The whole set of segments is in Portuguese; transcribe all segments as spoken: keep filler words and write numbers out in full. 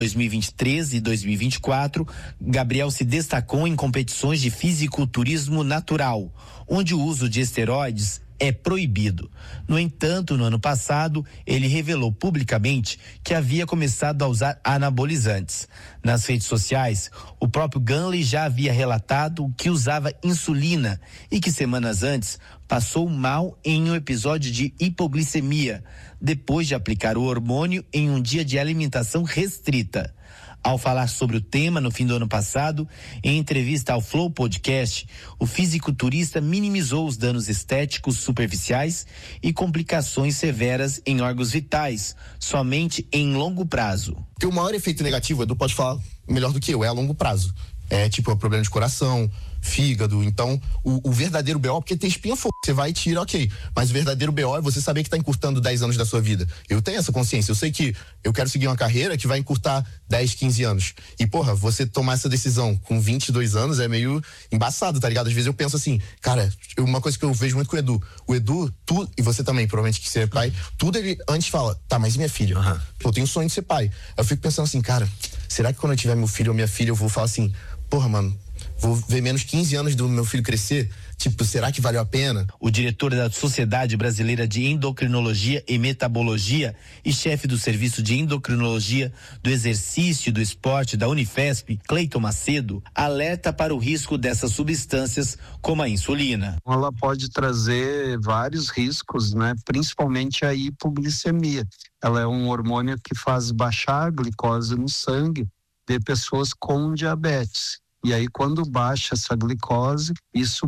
dois mil e vinte e três e dois mil e vinte e quatro, Gabriel se destacou em competições de fisiculturismo natural, onde o uso de esteroides é proibido. No entanto, no ano passado, ele revelou publicamente que havia começado a usar anabolizantes. Nas redes sociais, o próprio Ganley já havia relatado que usava insulina e que semanas antes passou mal em um episódio de hipoglicemia, depois de aplicar o hormônio em um dia de alimentação restrita. Ao falar sobre o tema no fim do ano passado, em entrevista ao Flow Podcast, o fisiculturista minimizou os danos estéticos superficiais e complicações severas em órgãos vitais, somente em longo prazo. Porque o maior efeito negativo, Edu pode falar melhor do que eu, é a longo prazo. É tipo, é problema de coração, fígado. Então, o, o verdadeiro B O, porque tem espinha fogo, você vai e tira, ok. Mas o verdadeiro B O é você saber que tá encurtando dez anos da sua vida. Eu tenho essa consciência, eu sei que eu quero seguir uma carreira que vai encurtar dez, quinze anos. E, porra, você tomar essa decisão com vinte e dois anos é meio embaçado, tá ligado? Às vezes eu penso assim, cara, uma coisa que eu vejo muito com o Edu, o Edu, tu, e você também, provavelmente que você é pai, tudo ele antes fala, tá, mas e minha filha? Uhum. Eu tenho sonho de ser pai. Eu fico pensando assim, cara, será que quando eu tiver meu filho ou minha filha, eu vou falar assim, porra, mano, vou ver menos quinze anos do meu filho crescer? Tipo, será que valeu a pena? O diretor da Sociedade Brasileira de Endocrinologia e Metabologia e chefe do Serviço de Endocrinologia do Exercício e do Esporte da Unifesp, Cleiton Macedo, alerta para o risco dessas substâncias como a insulina. Ela pode trazer vários riscos, né? Principalmente a hipoglicemia. Ela é um hormônio que faz baixar a glicose no sangue de pessoas com diabetes. E aí, quando baixa essa glicose, isso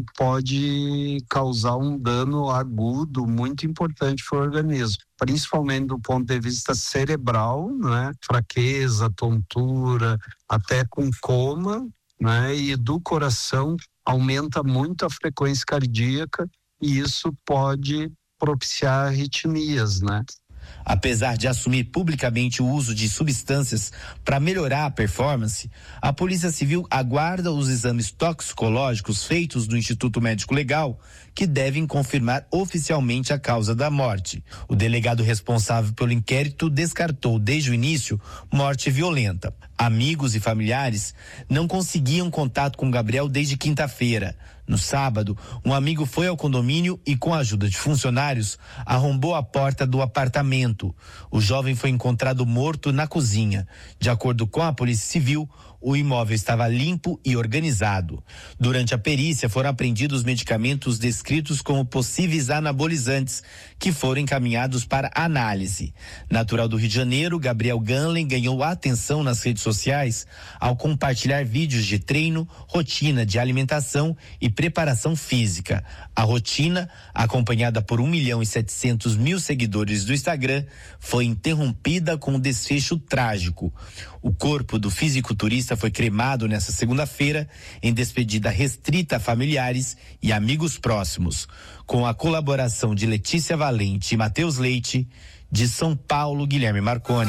pode causar um dano agudo muito importante para o organismo, principalmente do ponto de vista cerebral, né? Fraqueza, tontura, até com coma, né? E do coração aumenta muito a frequência cardíaca e isso pode propiciar arritmias, né? Apesar de assumir publicamente o uso de substâncias para melhorar a performance, a Polícia Civil aguarda os exames toxicológicos feitos no Instituto Médico Legal, que devem confirmar oficialmente a causa da morte. O delegado responsável pelo inquérito descartou desde o início morte violenta. Amigos e familiares não conseguiam contato com Gabriel desde quinta-feira. No sábado, um amigo foi ao condomínio e, com a ajuda de funcionários, arrombou a porta do apartamento. O jovem foi encontrado morto na cozinha. De acordo com a Polícia Civil, o imóvel estava limpo e organizado. Durante a perícia, foram apreendidos medicamentos descritos como possíveis anabolizantes, que foram encaminhados para análise. Natural do Rio de Janeiro, Gabriel Ganley ganhou atenção nas redes sociais ao compartilhar vídeos de treino, rotina de alimentação e preparação física. A rotina, acompanhada por um milhão e setecentos mil seguidores do Instagram, foi interrompida com um desfecho trágico. O corpo do fisiculturista foi cremado nesta segunda-feira em despedida restrita a familiares e amigos próximos. Com a colaboração de Letícia Valente e Matheus Leite, de São Paulo, Guilherme Marconi.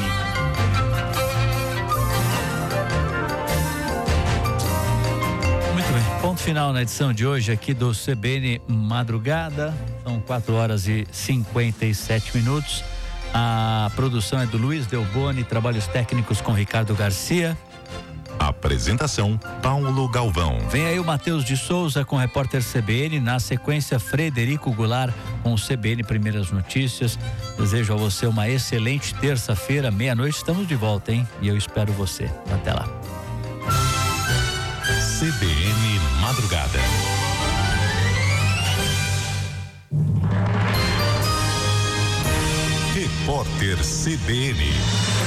Ponto final na edição de hoje aqui do C B N Madrugada. São quatro horas e cinquenta e sete minutos. A produção é do Luiz Delboni, trabalhos técnicos com Ricardo Garcia. Apresentação Paulo Galvão. Vem aí o Matheus de Souza com o repórter C B N. Na sequência, Frederico Goulart com o C B N Primeiras Notícias. Desejo a você uma excelente terça-feira, meia-noite. Estamos de volta, hein? E eu espero você. Até lá. C B N Madrugada. Repórter C B N.